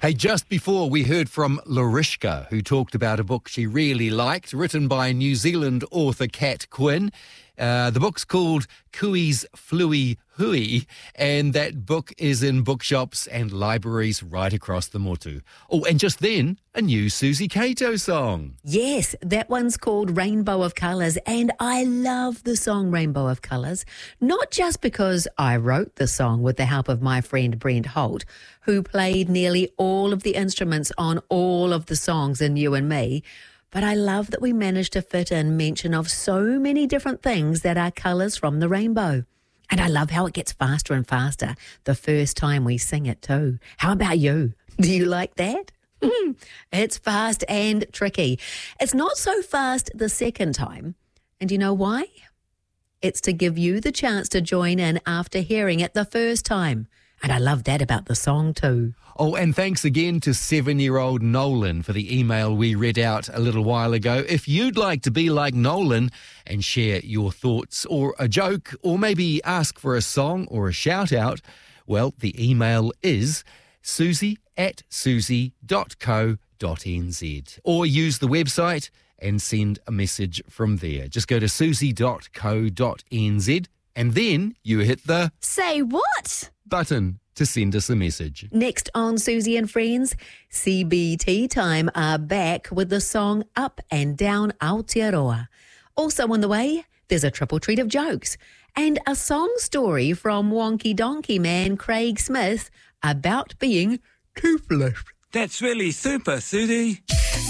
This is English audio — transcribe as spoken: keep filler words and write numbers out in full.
Hey, just before we heard from Larishka, who talked about a book she really liked, written by New Zealand author Kat Quinn. Uh, the book's called Kui's Flui Hui, and that book is in bookshops and libraries right across the motu. Oh, and just then, a new Susie Cato song. Yes, that one's called Rainbow of Colours, and I love the song Rainbow of Colours, not just because I wrote the song with the help of my friend Brent Holt, who played nearly all of the instruments on all of the songs in You and Me, but I love that we managed to fit in mention of so many different things that are colours from the rainbow. And I love how it gets faster and faster the first time we sing it too. How about you? Do you like that? It's fast and tricky. It's not so fast the second time. And you know why? It's to give you the chance to join in after hearing it the first time. And I love that about the song too. Oh, and thanks again to seven-year-old Nolan for the email we read out a little while ago. If you'd like to be like Nolan and share your thoughts or a joke or maybe ask for a song or a shout-out, well, the email is susie at susie dot co dot nz, or use the website and send a message from there. Just go to susie dot co dot nz and then you hit the Say what? button to send us a message. Next on Susie and Friends, C B T Time are back with the song Up and Down Aotearoa. Also on the way, there's a triple treat of jokes and a song story from Wonky Donkey man Craig Smith about being toothless. That's really super, Susie.